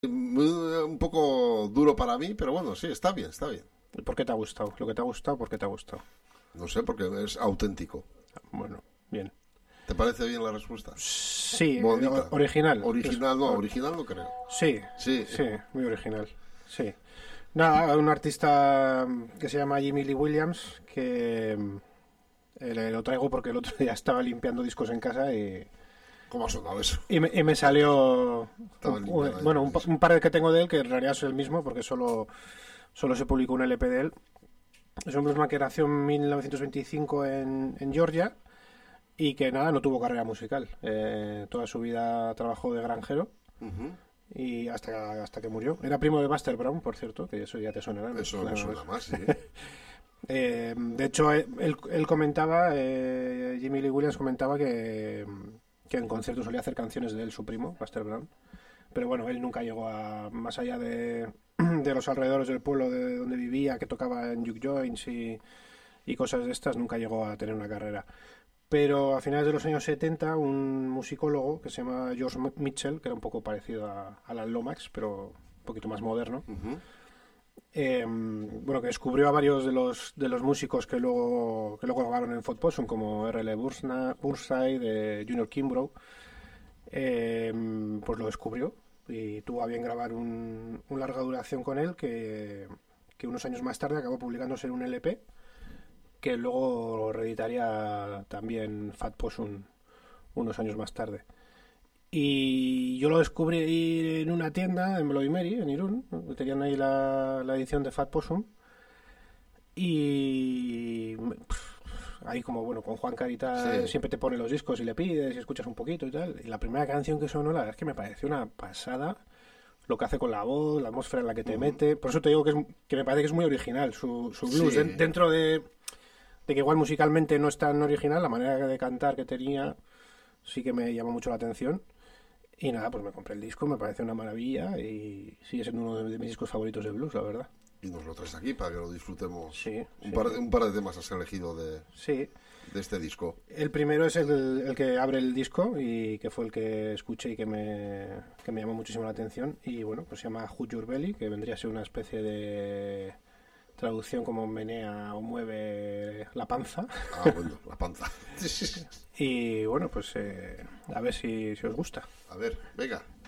Un poco duro para mí, pero bueno, sí, está bien, está bien. ¿Por qué te ha gustado? Lo que te ha gustado, ¿por qué te ha gustado? No sé, porque es auténtico. Bueno, bien. ¿Te parece bien la respuesta? Sí, Bonita. original. Original no creo. Sí, Sí. sí, muy original. Sí. Nada, un artista que se llama Jimmy Lee Williams, que lo traigo porque el otro día estaba limpiando discos en casa ¿Cómo ha sonado eso? y me salió Bueno, un par de que tengo de él, que en realidad es el mismo, porque solo se publicó un LP de él. Es un bluesman que nació en 1925 en Georgia y que nada, no tuvo carrera musical. Toda su vida trabajó de granjero. Y hasta que murió. Era primo de Buster Brown, por cierto, que eso ya te sonará, ¿no? Eso me suena más, sí. De hecho, él comentaba, Jimmy Lee Williams comentaba que en conciertos solía hacer canciones de él, su primo, Buster Brown. Pero bueno, él nunca llegó a más allá de los alrededores del pueblo de donde vivía, que tocaba en juke joints y cosas de estas, nunca llegó a tener una carrera. Pero a finales de los años 70, un musicólogo que se llama George Mitchell, que era un poco parecido a Alan Lomax, pero un poquito más moderno, bueno, que descubrió a varios de los músicos que luego grabaron en Fat Possum, como R.L. Burnside, Junior Kimbrough, pues lo descubrió y tuvo a bien grabar una larga duración con él que unos años más tarde acabó publicándose en un LP que luego reeditaría también Fat Possum unos años más tarde. Y yo lo descubrí en una tienda en Bloody Mary, en Irún. Tenían ahí la edición de Fat Possum. Y ahí como, bueno, con Juan Carita Sí. siempre te pone los discos y le pides y escuchas un poquito y tal. Y la primera canción que sonó, la verdad es que me pareció una pasada. Lo que hace con la voz, la atmósfera en la que te mete. Por eso te digo que me parece que es muy original su blues. Sí. Dentro de que igual musicalmente no es tan original, la manera de cantar que tenía sí que me llamó mucho la atención. Y nada, pues me compré el disco, me parece una maravilla y sigue siendo uno de mis discos favoritos de blues, la verdad. Y nos lo traes aquí para que lo disfrutemos. Sí, Un par de temas has elegido de este disco. El primero es el que abre el disco y que fue el que escuché y que me llamó muchísimo la atención. Y bueno, pues se llama Hood Your Belly, que vendría a ser una especie de traducción como menea o mueve la panza. Ah, bueno, la panza. Y bueno, pues a ver si os gusta. A ver, venga.